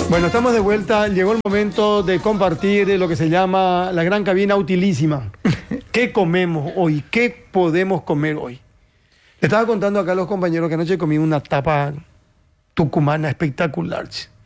Bueno, estamos de vuelta. Llegó el momento de compartir lo que se llama la gran cabina utilísima. ¿Qué comemos hoy? ¿Qué podemos comer hoy? Le estaba contando acá a los compañeros que anoche comí una tapa tucumana espectacular.